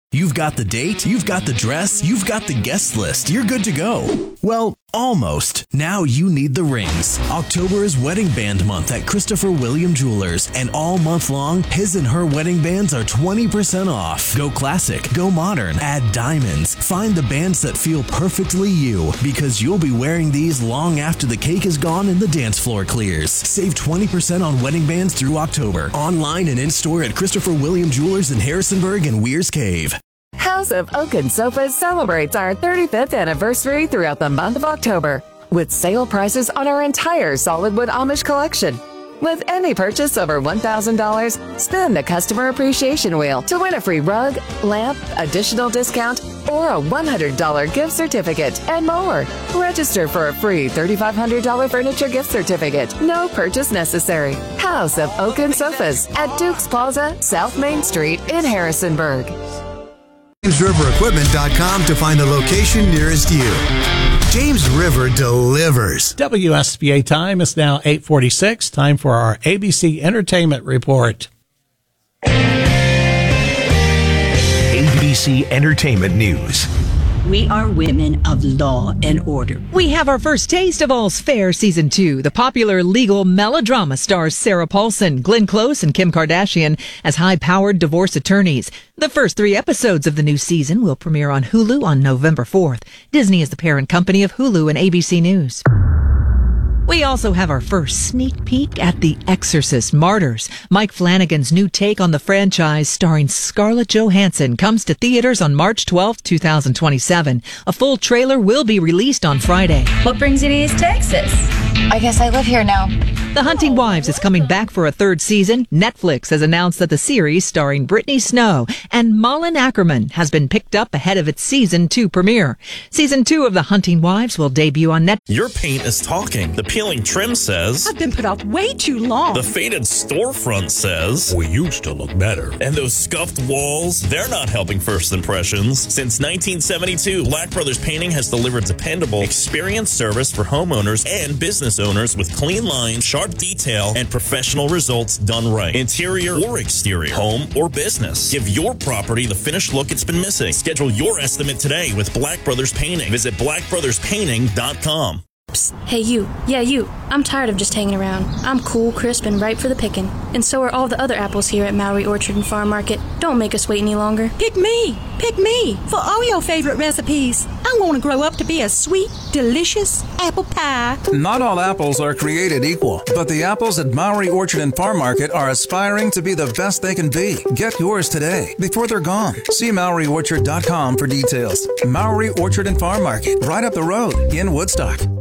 You've got the date, you've got the dress, you've got the guest list. You're good to go. Well, almost. Now you need the rings. October is Wedding Band Month at Christopher William Jewelers, and all month long, his and her wedding bands are 20% off. Go classic, go modern, add diamonds. Find the bands that feel perfectly you, because you'll be wearing these long after the cake is gone and the dance floor clears. Save 20% on wedding bands through October. Online and in-store at Christopher William Jewelers in Harrisonburg and Weir's Cave. House of Oaken Sofas celebrates our 35th anniversary throughout the month of October with sale prices on our entire solid wood Amish collection. With any purchase over $1,000, spin the customer appreciation wheel to win a free rug, lamp, additional discount, or a $100 gift certificate and more. Register for a free $3,500 furniture gift certificate. No purchase necessary. House of Oaken Sofas at Dukes Plaza, South Main Street in Harrisonburg. JamesRiverEquipment.com to find the location nearest you. James River delivers. WSBA time is now 8:46. Time for our ABC Entertainment Report. ABC Entertainment News. We are women of law and order. We have our first taste of All's Fair Season 2. The popular legal melodrama stars Sarah Paulson, Glenn Close, and Kim Kardashian as high-powered divorce attorneys. The first 3 episodes of the new season will premiere on Hulu on November 4th. Disney is the parent company of Hulu and ABC News. We also have our first sneak peek at The Exorcist Martyrs. Mike Flanagan's new take on the franchise starring Scarlett Johansson comes to theaters on March 12, 2027. A full trailer will be released on Friday. What brings you to East Texas? I guess I live here now. The Hunting Wives is coming back for a 3rd season. Netflix has announced that the series starring Brittany Snow and Malin Ackerman has been picked up ahead of its Season 2 premiere. Season 2 of The Hunting Wives will debut on Netflix. Your paint is talking. The peeling trim says, I've been put off way too long. The faded storefront says, we used to look better. And those scuffed walls, they're not helping first impressions. Since 1972, Black Brothers Painting has delivered dependable, experienced service for homeowners and business owners with clean lines, sharp detail, and professional results done right. Interior or exterior, home or business. Give your property the finished look it's been missing. Schedule your estimate today with Black Brothers Painting. Visit blackbrotherspainting.com. Psst, hey you. Yeah, you. I'm tired of just hanging around. I'm cool, crisp, and ripe for the picking. And so are all the other apples here at Mowry Orchard and Farm Market. Don't make us wait any longer. Pick me. Pick me for all your favorite recipes. I want to grow up to be a sweet, delicious apple pie. Not all apples are created equal, but the apples at Mowry Orchard and Farm Market are aspiring to be the best they can be. Get yours today before they're gone. See MowryOrchard.com for details. Mowry Orchard and Farm Market, right up the road in Woodstock.